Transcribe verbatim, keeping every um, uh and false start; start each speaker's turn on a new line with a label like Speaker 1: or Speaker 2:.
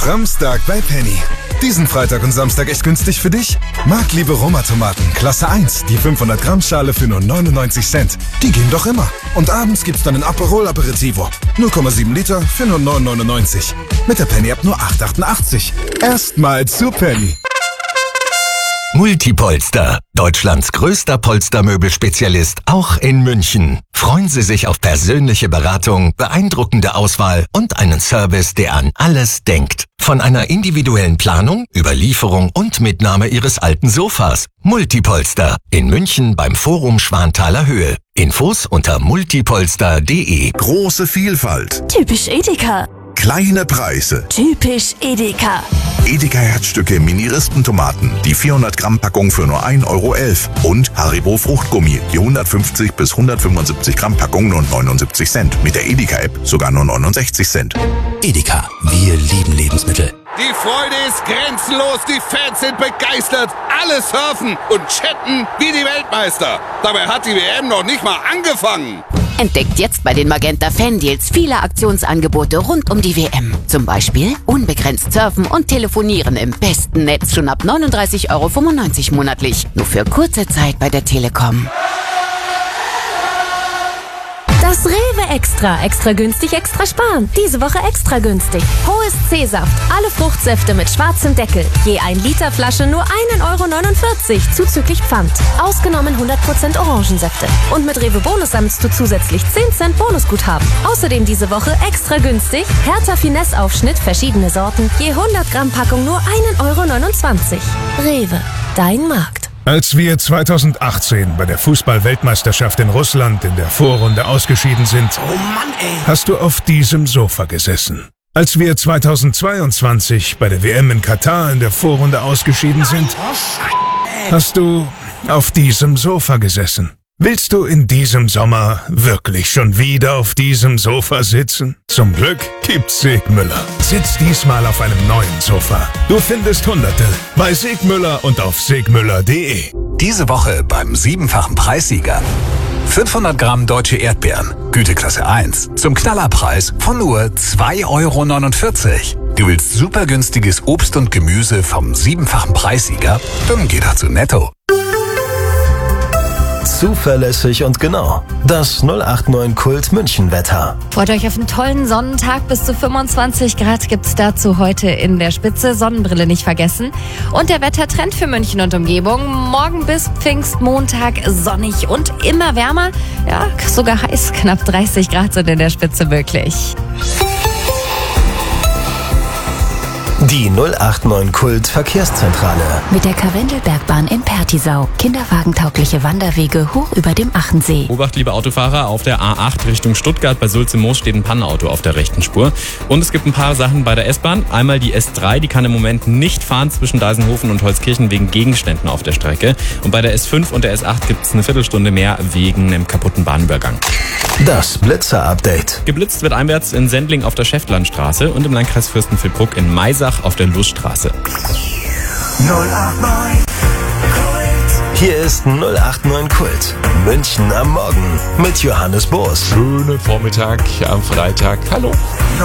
Speaker 1: Samstag bei Penny. Diesen Freitag und Samstag echt günstig für dich? Marktliebe Roma-Tomaten, Klasse eins, die fünfhundert Gramm Schale für nur neunundneunzig Cent. Die gehen doch immer. Und abends gibt's dann ein Aperol Aperitivo. null Komma sieben Liter für nur neun neunundneunzig. Mit der Penny-App nur acht achtundachtzig. Erstmal zu Penny.
Speaker 2: Multipolster, Deutschlands größter Polstermöbelspezialist, auch in München. Freuen Sie sich auf persönliche Beratung, beeindruckende Auswahl und einen Service, der an alles denkt. Von einer individuellen Planung über Lieferung und Mitnahme Ihres alten Sofas. Multipolster in München beim Forum Schwanthaler Höhe. Infos unter multipolster punkt de.
Speaker 3: Große Vielfalt.
Speaker 4: Typisch Edeka.
Speaker 3: Kleine Preise.
Speaker 4: Typisch Edeka.
Speaker 3: Edeka Herzstücke Mini-Rispentomaten, die vierhundert Gramm Packung für nur ein Euro elf. Und Haribo Fruchtgummi, die hundertfünfzig bis hundertfünfundsiebzig Gramm Packung nur neunundsiebzig Cent. Mit der Edeka-App sogar nur neunundsechzig Cent.
Speaker 5: Edeka, wir lieben Lebensmittel.
Speaker 6: Die Freude ist grenzenlos, die Fans sind begeistert, alle surfen und chatten wie die Weltmeister. Dabei hat die W M noch nicht mal angefangen.
Speaker 7: Entdeckt jetzt bei den Magenta Fan Deals viele Aktionsangebote rund um die W M. Zum Beispiel unbegrenzt surfen und telefonieren im besten Netz schon ab neununddreißig Euro fünfundneunzig monatlich. Nur für kurze Zeit bei der Telekom.
Speaker 8: Das Rewe Extra. Extra günstig, extra sparen. Diese Woche extra günstig. Hohes C-Saft. Alle Fruchtsäfte mit schwarzem Deckel. Je ein Liter Flasche nur ein Euro neunundvierzig. Zuzüglich Pfand. Ausgenommen hundert Prozent Orangensäfte. Und mit Rewe Bonus sammelst du zusätzlich zehn Cent Bonusguthaben. Außerdem diese Woche extra günstig. Hertha Finesse Aufschnitt, verschiedene Sorten. Je hundert Gramm Packung nur ein Euro neunundzwanzig. Rewe. Dein Markt.
Speaker 9: Als wir zweitausendachtzehn bei der Fußball-Weltmeisterschaft in Russland in der Vorrunde ausgeschieden sind,
Speaker 5: Oh Mann, ey.
Speaker 9: hast du auf diesem Sofa gesessen. Als wir zweitausendzweiundzwanzig bei der W M in Katar in der Vorrunde ausgeschieden sind, hast du auf diesem Sofa gesessen. Willst du in diesem Sommer wirklich schon wieder auf diesem Sofa sitzen? Zum Glück gibt's Segmüller. Sitz diesmal auf einem neuen Sofa. Du findest Hunderte bei Segmüller und auf segmüller punkt de.
Speaker 5: Diese Woche beim siebenfachen Preissieger. fünfhundert Gramm deutsche Erdbeeren, Güteklasse eins, zum Knallerpreis von nur zwei Euro neunundvierzig. Du willst super günstiges Obst und Gemüse vom siebenfachen Preissieger? Dann geh doch zu Netto.
Speaker 2: Zuverlässig und genau. Das null acht neun Kult München Wetter.
Speaker 10: Freut euch auf einen tollen Sonnentag. Bis zu fünfundzwanzig Grad gibt's dazu heute in der Spitze. Sonnenbrille nicht vergessen. Und der Wettertrend für München und Umgebung. Morgen bis Pfingstmontag sonnig und immer wärmer. Ja, sogar heiß. Knapp dreißig Grad sind in der Spitze möglich.
Speaker 2: Die null acht neun Kult Verkehrszentrale.
Speaker 4: Mit der Karwendelbergbahn in Pertisau. Kinderwagentaugliche Wanderwege hoch über dem Achensee.
Speaker 11: Obacht, liebe Autofahrer, auf der A acht Richtung Stuttgart bei Sulze-Moos steht ein Pannenauto auf der rechten Spur. Und es gibt ein paar Sachen bei der S-Bahn. Einmal die S drei, die kann im Moment nicht fahren zwischen Deisenhofen und Holzkirchen wegen Gegenständen auf der Strecke. Und bei der S fünf und der S acht gibt es eine Viertelstunde mehr wegen einem kaputten Bahnübergang.
Speaker 2: Das Blitzer-Update.
Speaker 11: Geblitzt wird einwärts in Sendling auf der Schäftlarnstraße und im Landkreis Fürstenfeldbruck in Maisach auf der Luschstraße.
Speaker 3: null acht neun Kult.
Speaker 2: Hier ist null acht neun Kult. München am Morgen mit Johannes Boos.
Speaker 12: Schönen Vormittag am Freitag. Hallo.